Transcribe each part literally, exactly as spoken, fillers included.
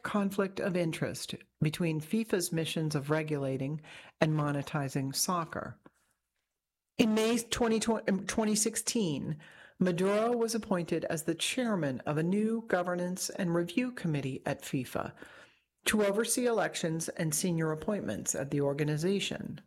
conflict of interest between FIFA's missions of regulating and monetizing soccer. In May twenty sixteen, Maduro was appointed as the chairman of a new governance and review committee at FIFA to oversee elections and senior appointments at the organization.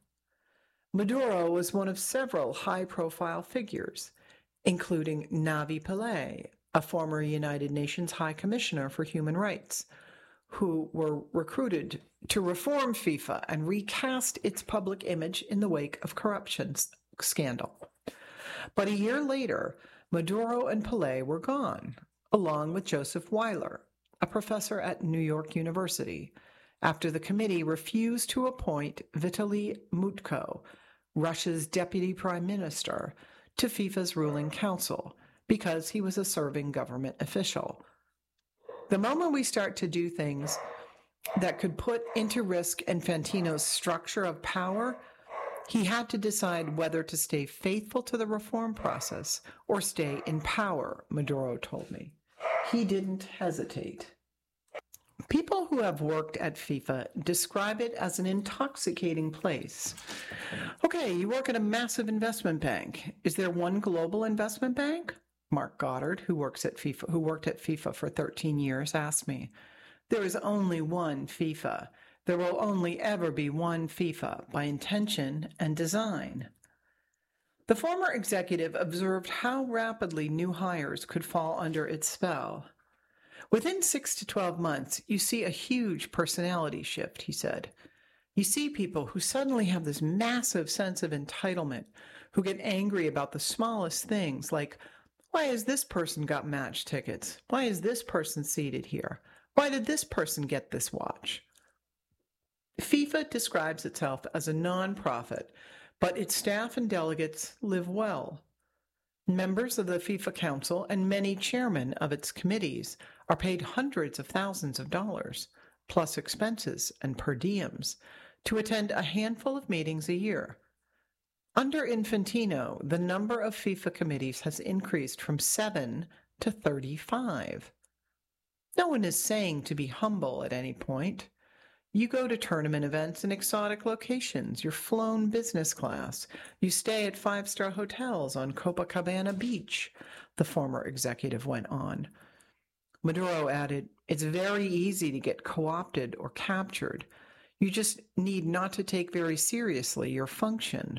Maduro was one of several high-profile figures, including Navi Pillay, a former United Nations High Commissioner for Human Rights, who were recruited to reform FIFA and recast its public image in the wake of corruption scandal. But a year later, Maduro and Pillay were gone, along with Joseph Weiler, a professor at New York University, after the committee refused to appoint Vitaly Mutko, Russia's deputy prime minister, to FIFA's ruling council because he was a serving government official. The moment we start to do things that could put into risk Infantino's structure of power, he had to decide whether to stay faithful to the reform process or stay in power, Maduro told me. He didn't hesitate. People who have worked at FIFA describe it as an intoxicating place. Okay, you work at a massive investment bank. Is there one global investment bank? Mark Goddard, who works at FIFA, who worked at FIFA for thirteen years, asked me. There is only one FIFA. There will only ever be one FIFA by intention and design. The former executive observed how rapidly new hires could fall under its spell. Within six to twelve months, you see a huge personality shift, he said. You see people who suddenly have this massive sense of entitlement, who get angry about the smallest things, like, why has this person got match tickets? Why is this person seated here? Why did this person get this watch? FIFA describes itself as a non-profit, but its staff and delegates live well. Members of the FIFA Council and many chairmen of its committees are paid hundreds of thousands of dollars, plus expenses and per diems, to attend a handful of meetings a year. Under Infantino, the number of FIFA committees has increased from seven to thirty-five. No one is saying to be humble at any point. You go to tournament events in exotic locations. You're flown business class. You stay at five-star hotels on Copacabana Beach, the former executive went on. Maduro added, it's very easy to get co-opted or captured. You just need not to take very seriously your function.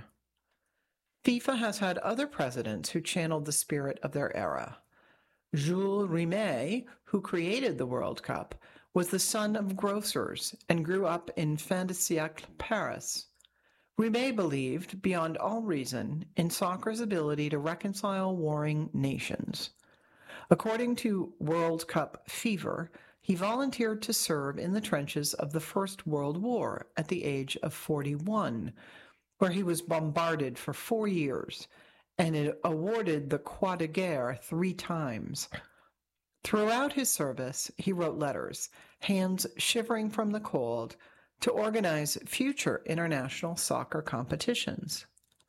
FIFA has had other presidents who channeled the spirit of their era. Jules Rimet, who created the World Cup, was the son of grocers and grew up in fin de siècle Paris. Rimet believed, beyond all reason, in soccer's ability to reconcile warring nations. According to World Cup Fever, he volunteered to serve in the trenches of the First World War at the age of forty-one, where he was bombarded for four years and it awarded the Croix de Guerre three times. Throughout his service, he wrote letters, hands shivering from the cold, to organize future international soccer competitions.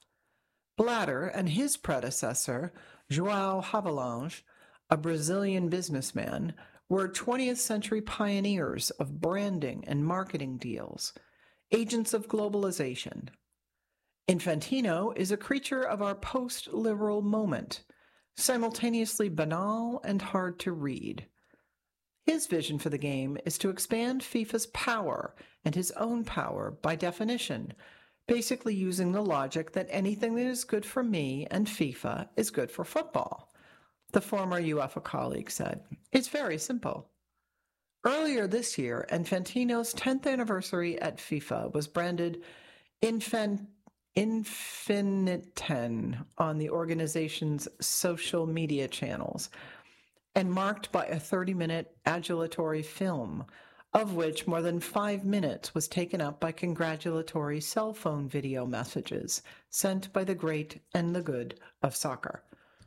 Blatter and his predecessor, João Havelange, a Brazilian businessman, were twentieth century pioneers of branding and marketing deals, agents of globalization. Infantino is a creature of our post-liberal moment, simultaneously banal and hard to read. His vision for the game is to expand FIFA's power and his own power by definition, basically using the logic that anything that is good for me and FIFA is good for football, the former UEFA colleague said. It's very simple. Earlier this year, Infantino's tenth anniversary at FIFA was branded Infant Infiniten on the organization's social media channels and marked by a thirty-minute adulatory film, of which more than five minutes was taken up by congratulatory cell phone video messages sent by the great and the good of soccer.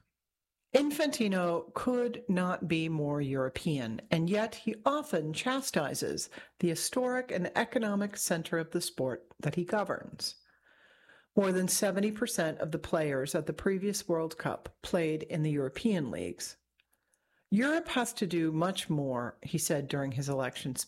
Infantino could not be more European, and yet he often chastises the historic and economic center of the sport that he governs. More than seventy percent of the players at the previous World Cup played in the European leagues. Europe has to do much more, he said during his election speech.